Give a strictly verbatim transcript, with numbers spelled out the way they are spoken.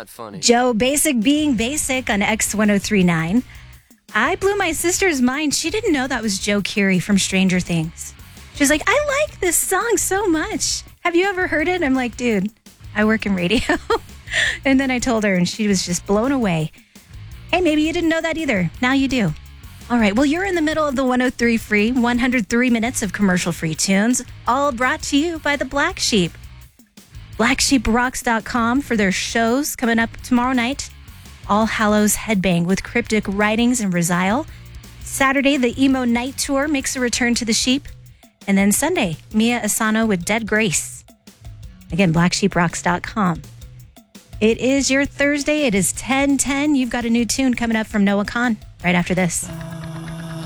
not funny. Joe Basic being basic on X one oh three point nine. I blew my sister's mind. She didn't know that was Joe Keery from Stranger Things. She's like, I like this song so much. Have you ever heard it? I'm like, dude, I work in radio. And then I told her, and she was just blown away. Hey, maybe you didn't know that either. Now you do. All right. Well, you're in the middle of the one oh three free, one hundred three minutes of commercial-free tunes, all brought to you by the Black Sheep. black sheep rocks dot com for their shows coming up tomorrow night. All Hallows Headbang with Cryptic Writings and Resile. Saturday, the Emo Night Tour makes a return to the Sheep. And then Sunday, Mia Asano with Dead Grace. Again, black sheep rocks dot com. It is your Thursday. It is ten ten. You've got a new tune coming up from Noah Kahan right after this.